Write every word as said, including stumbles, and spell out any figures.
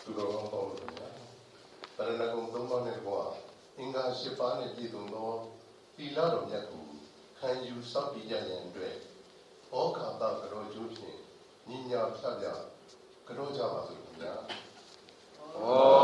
သူတော်ကောင်းပေါင်းလို့ခင်ဗျာတရဏဂုံသုံးပါးနဲ့ကွာအင်္ဂါ၈ပါးနဲ့ပြည့်စုံသောသီလတော်မြတ်ကိုခံယူစောင့်တည်ကြရန်အတွက်ဩဃာတကရောကျိုးဖြင့်ညီညာဖြတ်ပြကရောကြပါစို့ခင်ဗျာ